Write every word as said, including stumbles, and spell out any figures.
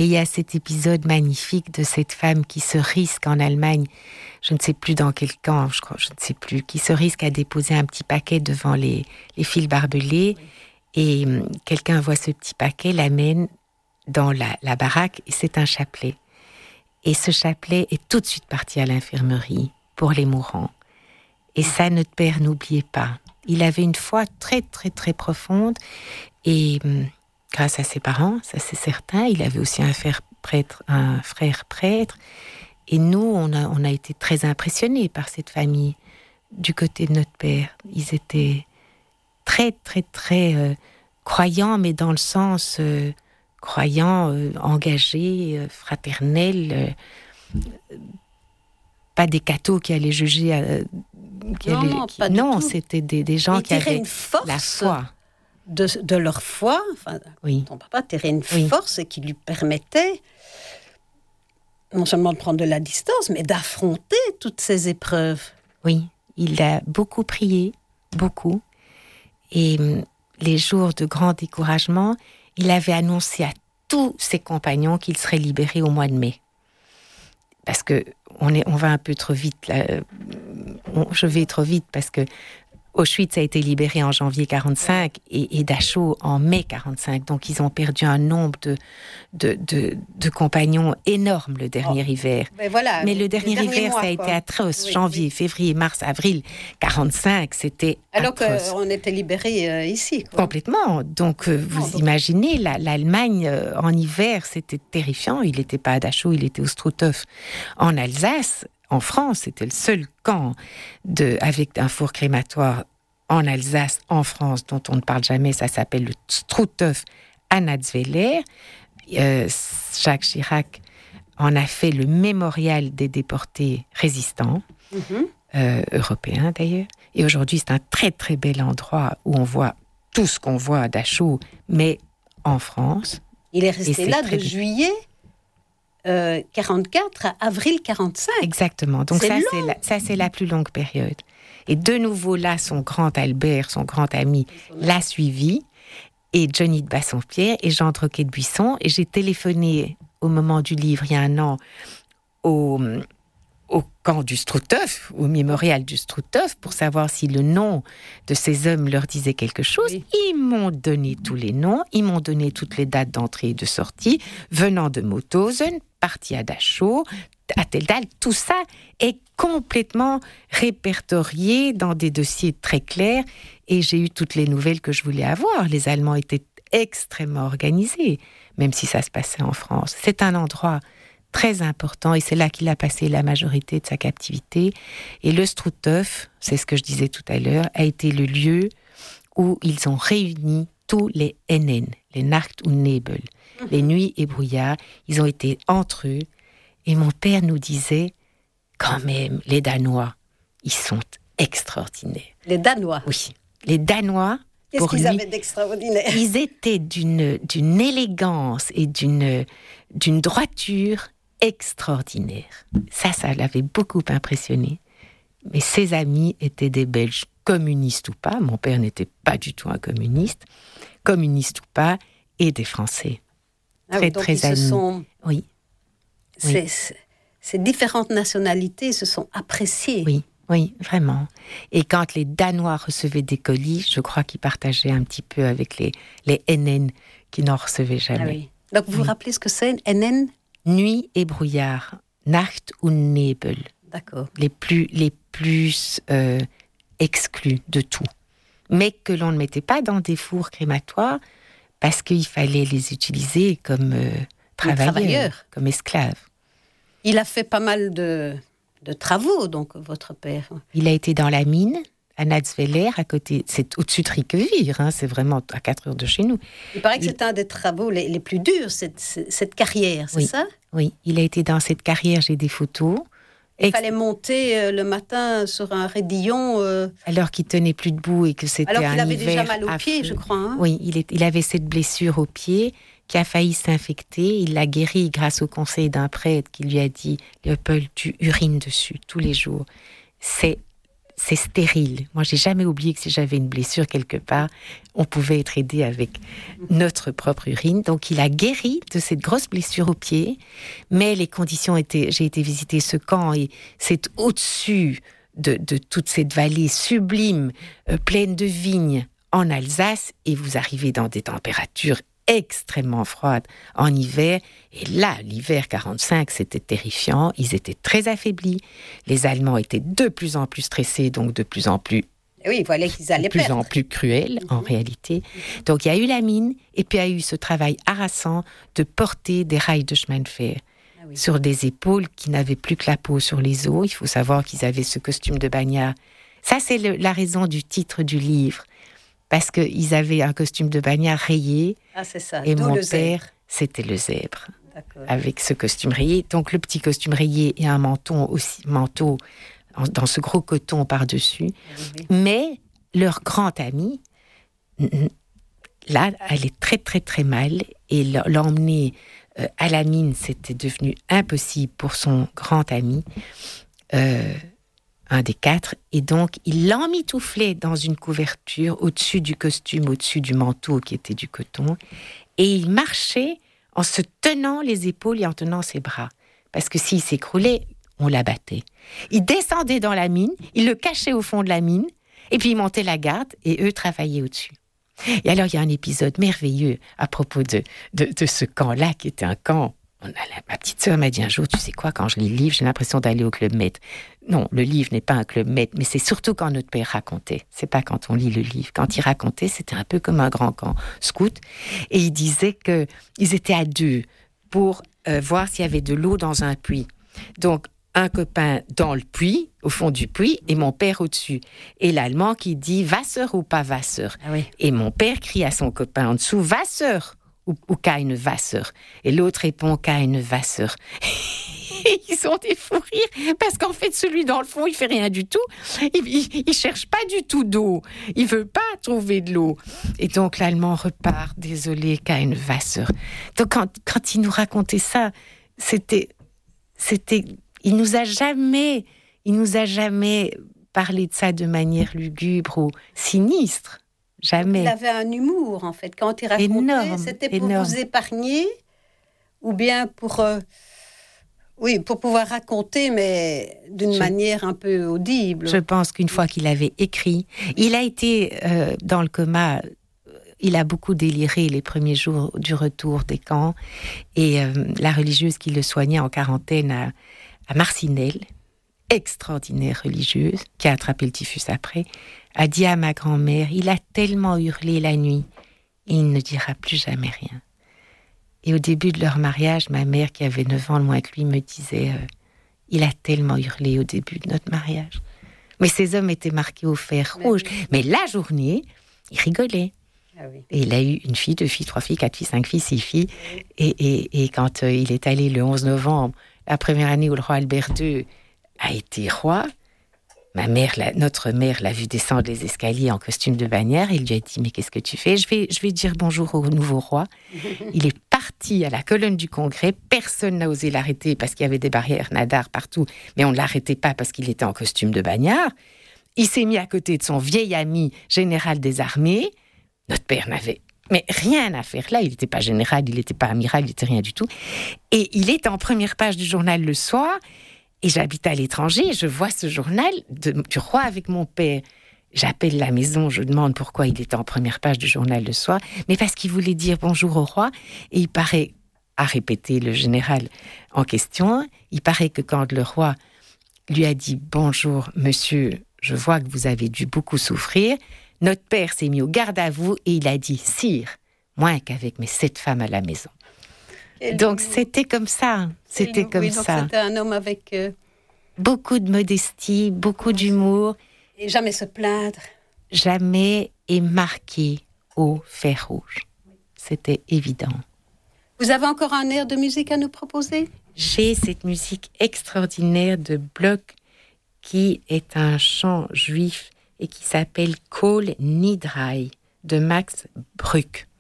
Et il y a cet épisode magnifique de cette femme qui se risque en Allemagne, je ne sais plus dans quel camp, je crois, je ne sais plus, qui se risque à déposer un petit paquet devant les, les fils barbelés. Oui. Et hum, quelqu'un voit ce petit paquet, l'amène dans la, la baraque, et c'est un chapelet. Et ce chapelet est tout de suite parti à l'infirmerie pour les mourants. Et ça, notre père n'oubliait pas. Il avait une foi très, très, très profonde. Et hum, grâce à ses parents, ça c'est certain, il avait aussi un frère prêtre. Un frère prêtre. Et nous, on a, on a été très impressionnés par cette famille du côté de notre père. Ils étaient très, très, très euh, croyants, mais dans le sens euh, croyants, euh, engagés, euh, fraternels. Euh, pas des cathos qui allaient juger... Euh, qui non, allaient, non, qui, pas du non tout. C'était des, des gens Ils qui avaient une force la foi. De, de leur foi. Enfin, oui. Ton papa tirait une oui. force et qui lui permettait non seulement de prendre de la distance, mais d'affronter toutes ces épreuves. Oui, il a beaucoup prié, beaucoup. Et hum, les jours de grand découragement, il avait annoncé à tous ses compagnons qu'il serait libéré au mois de mai. Parce que on, est, on va un peu trop vite, là. On, je vais trop vite parce que Auschwitz a été libéré en janvier quarante-cinq et, et Dachau en mai quarante-cinq. Donc, ils ont perdu un nombre de, de, de, de compagnons énorme le dernier oh. hiver. Mais, voilà, mais le dernier hiver, mois, ça a quoi. été atroce. Oui, janvier, oui. février, mars, avril quarante-cinq, c'était alors atroce. Alors qu'on était libérés euh, ici. Quoi. Complètement. Donc, euh, vous non, donc... imaginez, la, l'Allemagne, euh, en hiver, c'était terrifiant. Il n'était pas à Dachau, il était au Struthof. En Alsace, en France, c'était le seul camp de, avec un four crématoire en Alsace, en France, dont on ne parle jamais, ça s'appelle le Struthof à Natzweiler. Euh, Jacques Chirac en a fait le mémorial des déportés résistants, mm-hmm. euh, européens d'ailleurs. Et aujourd'hui, c'est un très très bel endroit où on voit tout ce qu'on voit à Dachau, mais en France. Il est resté là de juillet euh, quarante-quatre à avril quarante-cinq. Exactement. Donc c'est ça, long. c'est la, ça, c'est la plus longue période. Et de nouveau, là, son grand Albert, son grand ami, l'a suivi, et Johnny de Bassompierre, et Jean Droquet de Buisson. Et j'ai téléphoné au moment du livre, il y a un an, au, au camp du Struthof, au mémorial du Struthof, pour savoir si le nom de ces hommes leur disait quelque chose. Oui. Ils m'ont donné tous les noms, ils m'ont donné toutes les dates d'entrée et de sortie, venant de Mauthausen, parti à Dachau, à telle date, tout ça est complètement répertorié dans des dossiers très clairs et j'ai eu toutes les nouvelles que je voulais avoir. Les Allemands étaient extrêmement organisés, même si ça se passait en France. C'est un endroit très important et c'est là qu'il a passé la majorité de sa captivité. Et le Struthof, c'est ce que je disais tout à l'heure, a été le lieu où ils ont réuni tous les N N, les Nacht und Nebel, mmh. les nuits et brouillards. Ils ont été entre eux. Et mon père nous disait, quand même, les Danois, ils sont extraordinaires. Les Danois ? Oui. Les Danois, qu'est-ce pour qu'ils lui, avaient d'extraordinaire ? Ils étaient d'une, d'une élégance et d'une, d'une droiture extraordinaire. Ça, ça l'avait beaucoup impressionné. Mais ses amis étaient des Belges, communistes ou pas. Mon père n'était pas du tout un communiste. Communiste ou pas, et des Français. Ah très, oui, donc très ils amis. Se sont... Oui. Ces, oui. ces différentes nationalités se sont appréciées. Oui, oui, vraiment. Et quand les Danois recevaient des colis, je crois qu'ils partageaient un petit peu avec les, les N N qui n'en recevaient jamais. Ah oui. Donc vous oui. vous rappelez ce que c'est, N N ? Nuit et brouillard, Nacht und Nebel. D'accord. Les plus, les plus euh, exclus de tout. Mais que l'on ne mettait pas dans des fours crématoires parce qu'il fallait les utiliser comme euh, travailleurs, travailleurs, comme esclaves. Il a fait pas mal de, de travaux, donc, votre père. Il a été dans la mine, à Natzweiler, à côté, c'est au-dessus de Riquevire, hein, c'est vraiment à quatre heures de chez nous. Il paraît que il... c'est un des travaux les, les plus durs, cette, cette carrière, c'est oui, ça ? Oui, il a été dans cette carrière, j'ai des photos. Il Ex... fallait monter euh, le matin sur un raidillon. Euh... Alors qu'il tenait plus debout et que c'était un hiver. Alors qu'il avait déjà mal aux affreux. pieds, je crois. Hein. Oui, il, est, il avait cette blessure au pied qui a failli s'infecter. Il l'a guéri grâce au conseil d'un prêtre qui lui a dit « Léopold, tu urines dessus tous les jours. C'est, c'est stérile. Moi, j'ai jamais oublié que si j'avais une blessure quelque part, on pouvait être aidé avec notre propre urine. Donc, il a guéri de cette grosse blessure au pied, mais les conditions étaient... J'ai été visiter ce camp et c'est au-dessus de, de toute cette vallée sublime, euh, pleine de vignes en Alsace, et vous arrivez dans des températures extrêmement froide en hiver. Et là, l'hiver quarante-cinq, c'était terrifiant. Ils étaient très affaiblis. Les Allemands étaient de plus en plus stressés, donc de plus en plus... Oui, il fallait qu'ils allaient de plus perdre. en plus cruels, mm-hmm. en réalité. Donc, il y a eu la mine, et puis il y a eu ce travail harassant de porter des rails de chemin de fer ah oui. sur des épaules qui n'avaient plus que la peau sur les os. Il faut savoir qu'ils avaient ce costume de bagnard. Ça, c'est le, la raison du titre du livre. Parce qu'ils avaient un costume de bagnard rayé. Ah, c'est ça. Et D'où mon le père, zèbre. C'était le zèbre. D'accord. Avec ce costume rayé. Donc, le petit costume rayé et un menton aussi, manteau dans ce gros coton par-dessus. Oui, oui. Mais leur grand ami, là, allait très, très, très mal. Et l'emmener à la mine, c'était devenu impossible pour son grand ami. Euh... un des quatre, et donc il l'emmitouflait dans une couverture au-dessus du costume, au-dessus du manteau qui était du coton, et il marchait en se tenant les épaules et en tenant ses bras, parce que s'il s'écroulait, on l'abattait. Il descendait dans la mine, il le cachait au fond de la mine, et puis il montait la garde, et eux travaillaient au-dessus. Et alors il y a un épisode merveilleux à propos de, de, de ce camp-là, qui était un camp. On a la, ma petite sœur m'a dit un jour, tu sais quoi, quand je lis le livre, j'ai l'impression d'aller au Club Med. Non, le livre n'est pas un Club Med, mais c'est surtout quand notre père racontait. C'est pas quand on lit le livre. Quand il racontait, c'était un peu comme un grand camp scout. Et il disait qu'ils étaient à deux pour euh, voir s'il y avait de l'eau dans un puits. Donc, un copain dans le puits, au fond du puits, et mon père au-dessus. Et l'Allemand qui dit « Wasser ou pas Wasser ?» ah oui. Et mon père crie à son copain en dessous « Wasser !» ou, ou keine Wasser. Et l'autre répond keine Wasser. Et ils ont des fous rires, parce qu'en fait, celui dans le fond, il fait rien du tout. Il, il, il cherche pas du tout d'eau. Il veut pas trouver de l'eau. Et donc, l'Allemand repart, désolé, keine Wasser. Donc, quand, quand il nous racontait ça, c'était, c'était, il nous a jamais, il nous a jamais parlé de ça de manière lugubre ou sinistre. Jamais. Il avait un humour, en fait. Quand il racontait, énorme, c'était pour énorme. vous épargner ou bien pour, euh, oui, pour pouvoir raconter, mais d'une Je... manière un peu audible. Je pense qu'une fois qu'il avait écrit, il a été euh, dans le coma. Il a beaucoup déliré les premiers jours du retour des camps. Et euh, la religieuse qui le soignait en quarantaine à, à Marcinelle, extraordinaire religieuse, qui a attrapé le typhus après, a dit à ma grand-mère, il a tellement hurlé la nuit, et il ne dira plus jamais rien. Et au début de leur mariage, ma mère, qui avait neuf ans de moins que lui, me disait, euh, il a tellement hurlé au début de notre mariage. Mais ces hommes étaient marqués au fer rouge. Oui. Mais la journée, ils rigolaient. Ah oui. Et il a eu une fille, deux filles, trois filles, quatre filles, cinq filles, six filles. Oui. Et, et, et quand euh, il est allé le onze novembre, la première année où le roi Albert deux a été roi, ma mère, la, notre mère l'a vu descendre les escaliers en costume de bagnard. Il lui a dit, mais qu'est-ce que tu fais ? Je vais, je vais dire bonjour au nouveau roi. Il est parti à la colonne du Congrès. Personne n'a osé l'arrêter parce qu'il y avait des barrières nadar partout. Mais on ne l'arrêtait pas parce qu'il était en costume de bagnard. Il s'est mis à côté de son vieil ami général des armées. Notre père n'avait mais rien à faire là. Il n'était pas général, il n'était pas amiral, il n'était rien du tout. Et il est en première page du journal le soir. Et j'habite à l'étranger, et je vois ce journal de, du roi avec mon père. J'appelle la maison, je demande pourquoi il était en première page du journal le soir, mais parce qu'il voulait dire bonjour au roi, et il paraît, à répéter le général en question, il paraît que quand le roi lui a dit « Bonjour, monsieur, je vois que vous avez dû beaucoup souffrir », notre père s'est mis au garde à vous, et il a dit « Sire, moins qu'avec mes sept femmes à la maison ». Donc, c'était comme ça. C'était comme oui, donc ça. C'était un homme avec... Euh... Beaucoup de modestie, beaucoup d'humour. Et jamais se plaindre. Jamais et marqué au fer rouge. C'était évident. Vous avez encore un air de musique à nous proposer ? J'ai cette musique extraordinaire de Bloch qui est un chant juif et qui s'appelle Kol Nidrai de Max Bruch.